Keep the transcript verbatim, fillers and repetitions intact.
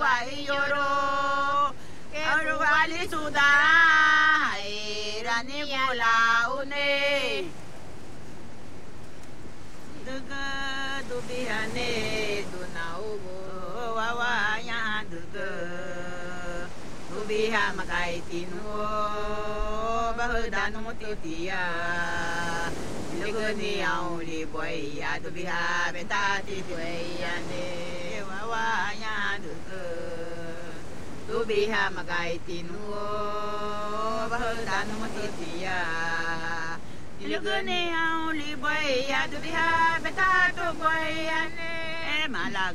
wai yoro Eru wali sudah Irani pulau ne Duga dubihane Dunau wawanya duga Dubiha makai tinu Bahudanu titia Duga ni au li boy ya Dubiha betati tuayane Wawanya duga Dubiha makai tinu Bahudanu titia Duga ni au li boy ya Dubiha betati tuayane Malag